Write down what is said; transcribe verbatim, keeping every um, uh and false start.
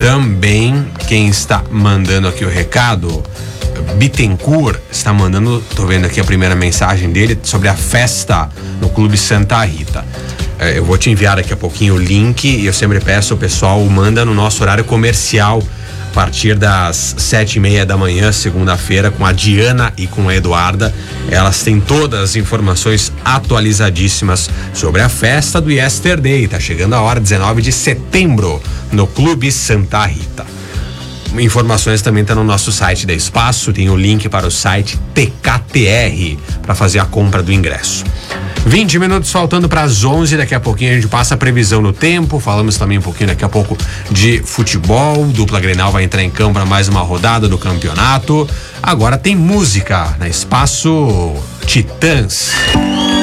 Também quem está mandando aqui o recado, Bittencourt, está mandando, tô vendo aqui a primeira mensagem dele sobre a festa no Clube Santa Rita. Eu vou te enviar daqui a pouquinho o link e eu sempre peço, o pessoal manda no nosso horário comercial a partir das sete e meia da manhã, segunda-feira, com a Diana e com a Eduarda. Elas têm todas as informações atualizadíssimas sobre a festa do Yesterday. Tá chegando a hora, dezenove de setembro, no Clube Santa Rita. Informações também tá no nosso site da Espaço, tem o link para o site T K T R para fazer a compra do ingresso. vinte minutos faltando para as onze, daqui a pouquinho a gente passa a previsão no tempo, falamos também um pouquinho daqui a pouco de futebol, dupla Grenal vai entrar em campo para mais uma rodada do campeonato. Agora tem música na Espaço, Titãs.